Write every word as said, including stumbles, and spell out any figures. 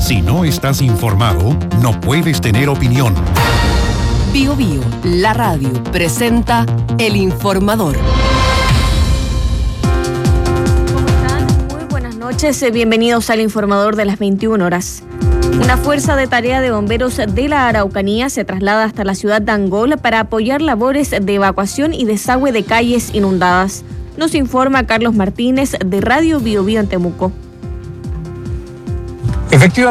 Si no estás informado, no puedes tener opinión. Bio Bio, la radio, presenta El Informador. ¿Cómo están? Muy buenas noches, bienvenidos al Informador de las veintiuna horas. Una fuerza de tarea de bomberos de la Araucanía se traslada hasta la ciudad de Angol para apoyar labores de evacuación y desagüe de calles inundadas. Nos informa Carlos Martínez de Radio Bio Bio en Temuco. Efectivamente.